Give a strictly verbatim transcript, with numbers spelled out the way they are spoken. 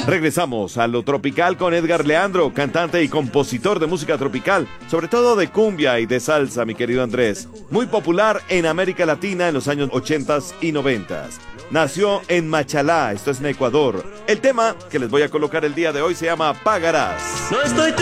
Regresamos a lo tropical con Edgar Leandro, cantante y compositor de música tropical, sobre todo de cumbia y de salsa, mi querido Andrés. Muy popular en América Latina en los años ochentas y noventas. Nació en Machalá, esto es en Ecuador. El tema que les voy a colocar el día de hoy se llama Pagarás. No estoy